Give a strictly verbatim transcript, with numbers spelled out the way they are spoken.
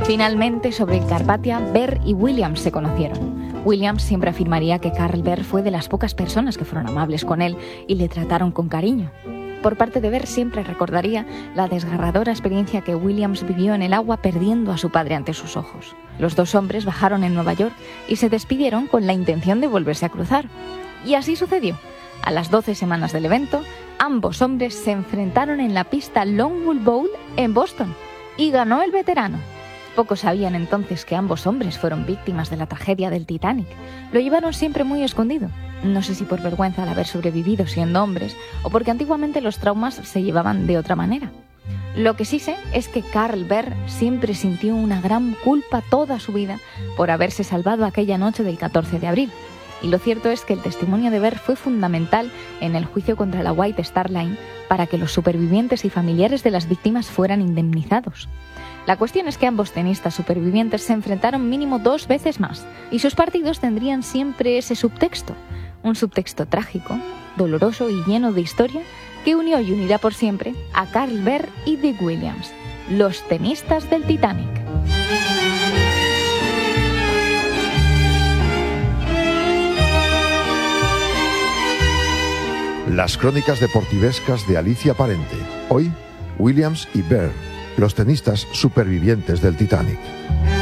Finalmente, sobre el Carpathia, Bear y Williams se conocieron. Williams siempre afirmaría que Carl Bear fue de las pocas personas que fueron amables con él y le trataron con cariño. Por parte de Bear siempre recordaría la desgarradora experiencia que Williams vivió en el agua perdiendo a su padre ante sus ojos. Los dos hombres bajaron en Nueva York y se despidieron con la intención de volverse a cruzar. Y así sucedió. A las doce semanas del evento, ambos hombres se enfrentaron en la pista Longwood Bowl en Boston y ganó el veterano. Pocos sabían entonces que ambos hombres fueron víctimas de la tragedia del Titanic. Lo llevaron siempre muy escondido. No sé si por vergüenza al haber sobrevivido siendo hombres o porque antiguamente los traumas se llevaban de otra manera. Lo que sí sé es que Carl Bear siempre sintió una gran culpa toda su vida por haberse salvado aquella noche del catorce de abril. Y lo cierto es que el testimonio de Bear fue fundamental en el juicio contra la White Star Line para que los supervivientes y familiares de las víctimas fueran indemnizados. La cuestión es que ambos tenistas supervivientes se enfrentaron mínimo dos veces más y sus partidos tendrían siempre ese subtexto, un subtexto trágico, doloroso y lleno de historia que unió y unirá por siempre a Carl Bear y Dick Williams, los tenistas del Titanic. Las crónicas deportivescas de Alicia Parente. Hoy, Williams y Bear, los tenistas supervivientes del Titanic.